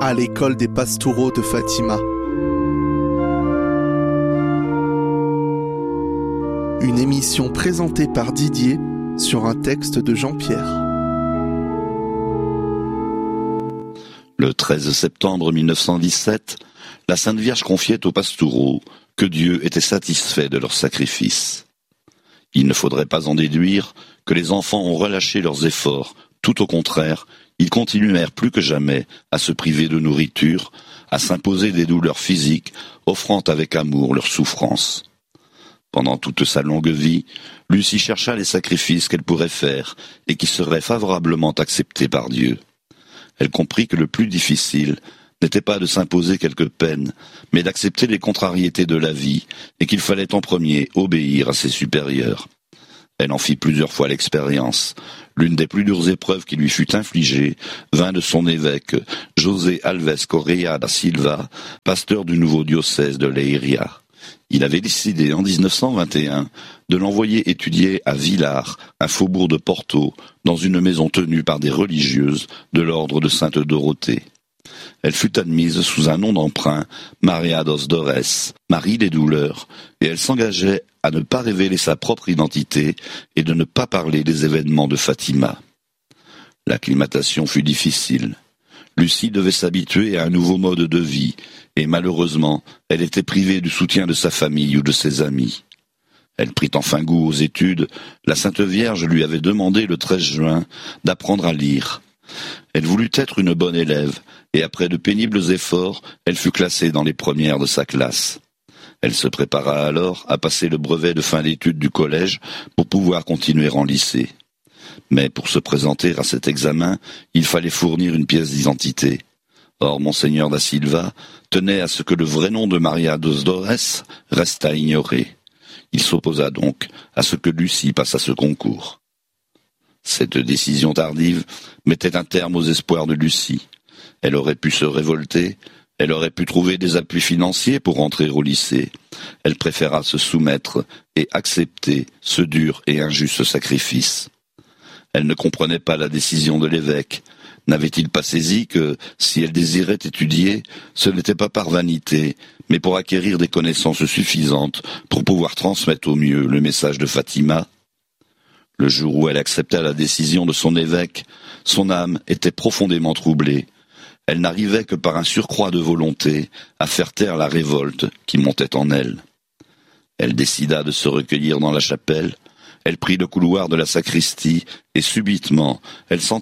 à l'école des Pastoureaux de Fatima. Une émission présentée par Didier sur un texte de Jean-Pierre. Le 13 septembre 1917, la Sainte Vierge confiait aux Pastoureaux que Dieu était satisfait de leur sacrifice. Il ne faudrait pas en déduire que les enfants ont relâché leurs efforts. Tout au contraire, ils continuèrent plus que jamais à se priver de nourriture, à s'imposer des douleurs physiques, offrant avec amour leurs souffrances. Pendant toute sa longue vie, Lucie chercha les sacrifices qu'elle pourrait faire et qui seraient favorablement acceptés par Dieu. Elle comprit que le plus difficile n'était pas de s'imposer quelques peines, mais d'accepter les contrariétés de la vie et qu'il fallait en premier obéir à ses supérieurs. Elle en fit plusieurs fois l'expérience. L'une des plus dures épreuves qui lui fut infligée vint de son évêque, José Alves Correa da Silva, pasteur du nouveau diocèse de Leiria. Il avait décidé en 1921 de l'envoyer étudier à Vilar, un faubourg de Porto, dans une maison tenue par des religieuses de l'ordre de Sainte Dorothée. Elle fut admise sous un nom d'emprunt, Maria dos Dores, Marie des douleurs, et elle s'engageait à ne pas révéler sa propre identité et de ne pas parler des événements de Fatima. L'acclimatation fut difficile. Lucie devait s'habituer à un nouveau mode de vie, et malheureusement, elle était privée du soutien de sa famille ou de ses amis. Elle prit enfin goût aux études. La Sainte Vierge lui avait demandé le 13 juin d'apprendre à lire. Elle voulut être une bonne élève, et après de pénibles efforts, elle fut classée dans les premières de sa classe. Elle se prépara alors à passer le brevet de fin d'études du collège pour pouvoir continuer en lycée. Mais pour se présenter à cet examen, il fallait fournir une pièce d'identité. Or, Monseigneur da Silva tenait à ce que le vrai nom de Maria dos Dores restât ignoré. Il s'opposa donc à ce que Lucie passe à ce concours. Cette décision tardive mettait un terme aux espoirs de Lucie. Elle aurait pu se révolter, elle aurait pu trouver des appuis financiers pour entrer au lycée. Elle préféra se soumettre et accepter ce dur et injuste sacrifice. Elle ne comprenait pas la décision de l'évêque. N'avait-il pas saisi que, si elle désirait étudier, ce n'était pas par vanité, mais pour acquérir des connaissances suffisantes pour pouvoir transmettre au mieux le message de Fatima? Le jour où elle accepta la décision de son évêque, son âme était profondément troublée. Elle n'arrivait que par un surcroît de volonté à faire taire la révolte qui montait en elle. Elle décida de se recueillir dans la chapelle. Elle prit le couloir de la sacristie et subitement, elle sentit